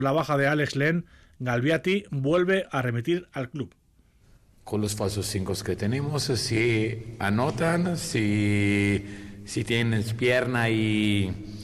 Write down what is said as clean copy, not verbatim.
la baja de Alex Len, Galbiati vuelve a remitir al club. Con los falsos 5 que tenemos, si anotan, si tienen pierna y